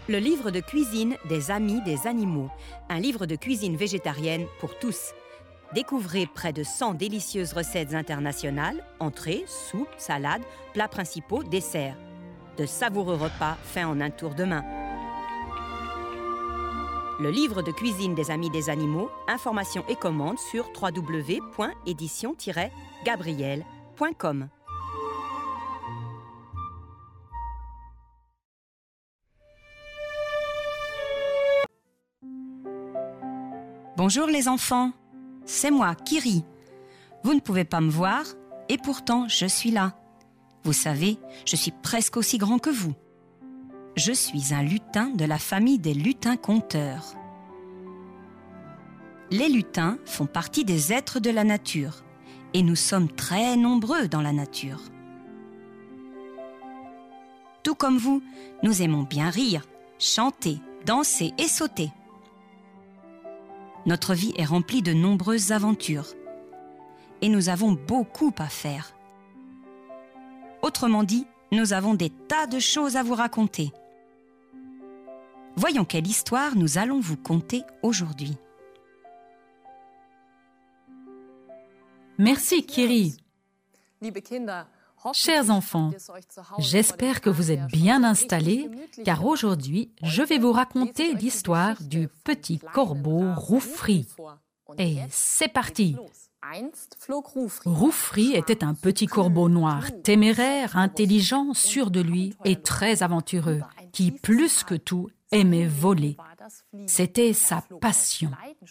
Le livre de cuisine des amis des animaux, un livre de cuisine végétarienne pour tous. Découvrez près de 100 délicieuses recettes internationales, entrées, soupes, salades, plats principaux, desserts. De savoureux repas faits en un tour de main. Le livre de cuisine des amis des animaux, informations et commandes sur www.édition-gabriel.com. Bonjour les enfants, c'est moi, Kiri. Vous ne pouvez pas me voir et pourtant je suis là. Vous savez, je suis presque aussi grand que vous. Je suis un lutin de la famille des lutins-conteurs. Les lutins font partie des êtres de la nature et nous sommes très nombreux dans la nature. Tout comme vous, nous aimons bien rire, chanter, danser et sauter. Notre vie est remplie de nombreuses aventures et nous avons beaucoup à faire. Autrement dit, nous avons des tas de choses à vous raconter. Voyons quelle histoire nous allons vous conter aujourd'hui. Merci Kiri. Chers enfants, j'espère que vous êtes bien installés, car aujourd'hui, je vais vous raconter l'histoire du petit corbeau Roufri. Et c'est parti! Roufri était un petit corbeau noir, téméraire, intelligent, sûr de lui et très aventureux, qui, plus que tout, aimait voler. C'était sa passion.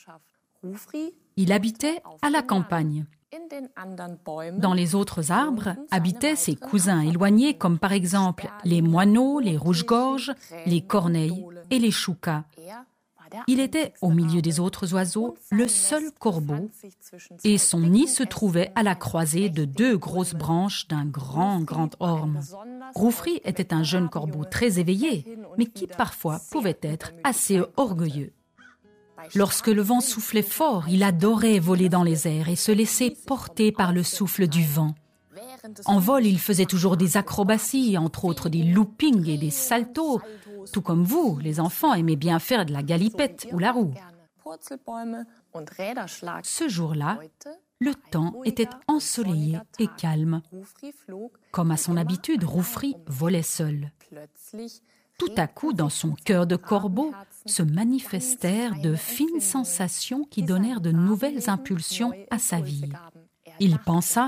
Il habitait à la campagne. Dans les autres arbres habitaient ses cousins éloignés comme par exemple les moineaux, les rouges-gorges, les corneilles et les choucas. Il était au milieu des autres oiseaux le seul corbeau et son nid se trouvait à la croisée de deux grosses branches d'un grand orme. Roufri était un jeune corbeau très éveillé, mais qui parfois pouvait être assez orgueilleux. Lorsque le vent soufflait fort, il adorait voler dans les airs et se laisser porter par le souffle du vent. En vol, il faisait toujours des acrobaties, entre autres des loopings et des saltos. Tout comme vous, les enfants aimaient bien faire de la galipette ou la roue. Ce jour-là, le temps était ensoleillé et calme. Comme à son habitude, Roufri volait seul. Tout à coup, dans son cœur de corbeau, se manifestèrent de fines sensations qui donnèrent de nouvelles impulsions à sa vie. Il pensa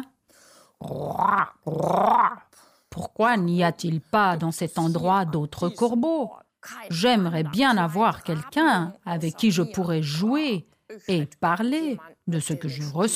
« Pourquoi n'y a-t-il pas dans cet endroit d'autres corbeaux ? J'aimerais bien avoir quelqu'un avec qui je pourrais jouer et parler de ce que je ressens. »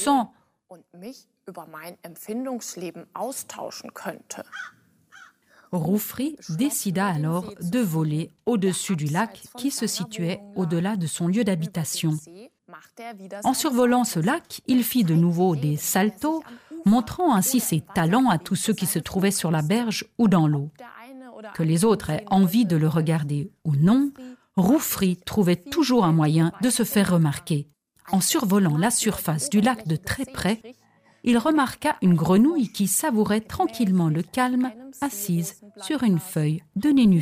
Roufri décida alors de voler au-dessus du lac qui se situait au-delà de son lieu d'habitation. En survolant ce lac, il fit de nouveau des saltos, montrant ainsi ses talents à tous ceux qui se trouvaient sur la berge ou dans l'eau. Que les autres aient envie de le regarder ou non, Roufri trouvait toujours un moyen de se faire remarquer. En survolant la surface du lac de très près, il remarqua une grenouille qui savourait tranquillement le calme, assise sur une feuille de nénuphar.